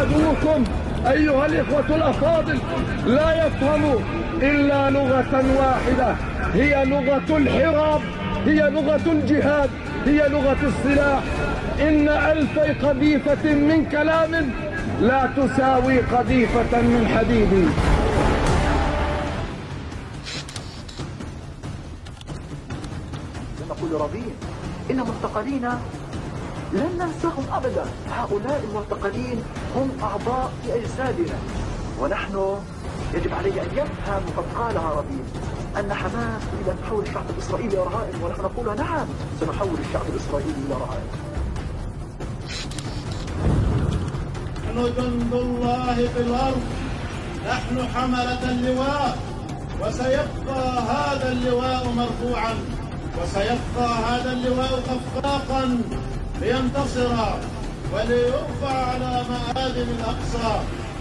عدوكم أيها الإخوة الأفاضل لا يفهم إلا لغة واحدة، هي لغة الحراب، هي لغة الجهاد، هي لغة السلاح. إن ألف قذيفة من كلام لا تساوي قذيفة من حديد. نقول راضين إن معتقلين لن ننساهم أبدا. هؤلاء المعتقلين هم أعضاء في أجسادنا، ونحن يجب عليه أن يفهم وقد قالها رضين أن حماس تريد أن تحول الشعب الإسرائيلي إلى رهائن، ونحن نقول نعم سنحول الشعب الإسرائيلي إلى رهائن. نحن جند الله في الأرض، نحن حملة اللواء، وسيبقى هذا اللواء مرفوعا، وسيبقى هذا اللواء خفاقا لينتصر وليرفع على مآذن الأقصى.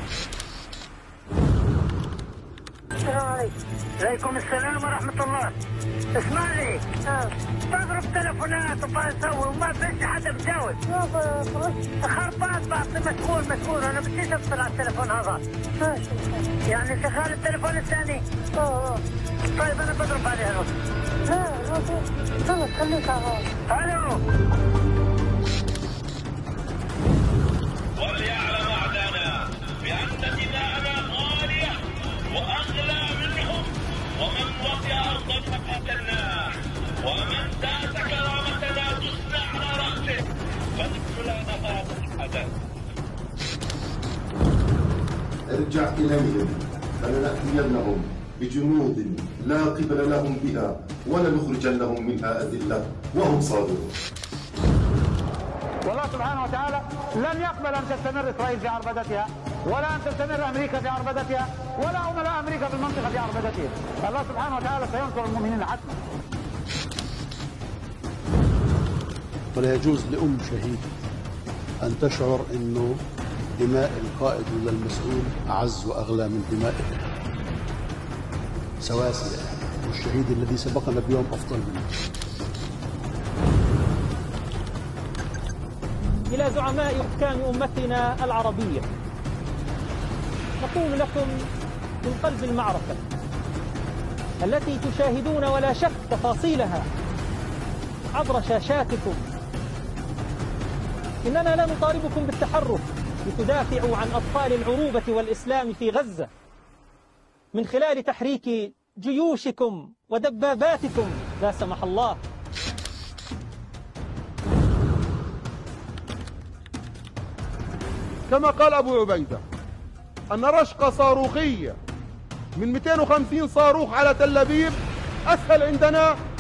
السلام عليكم. عليكم السلام ورحمة الله. اسمع لي، بضرب تلفونات وبسوي وما فيش حدا بجاوب. خربان بعطي مشغول انا بديش افصل على التلفون هذا. يعني شغال التلفون الثاني. طيب انا بضرب عليها نص. خلص خليك على الو. وليعلم أعداءنا بأن دماءنا غالية وأغلى منهم، ومن وطئ أرضنا قتلناه، ومن داس كرامتنا دسنا على رأسه، فنحن لا نخاف أحدا. ارجع إليهم فلنأتينهم بجنود لا قبل لهم بها ولنخرجنهم منها أذلة وهم صادقون. والله سبحانه وتعالى لن يقبل أن تستمر إسرائيل في عربدتها، ولا أن تستمر أمريكا في عربدتها، ولا عملاء أمريكا في المنطقة في عربدتها. الله سبحانه وتعالى سينصر المؤمنين حتما. ولا يجوز لأم شهيد أن تشعر أنه دماء القائد ولا المسؤول أعز وأغلى من دماء سواسية، والشهيد الذي سبقنا بيوم أفضل منه. إلى زعماء حكام أمتنا العربية، نقول لكم من قلب المعركة التي تشاهدون ولا شك تفاصيلها عبر شاشاتكم، إننا لا نطالبكم بالتحرك لتدافعوا عن أطفال العروبة والإسلام في غزة من خلال تحريك جيوشكم ودباباتكم لا سمح الله. كما قال أبو عبيدة أن رشقة صاروخية من 250 صاروخ على تل أبيب أسهل عندنا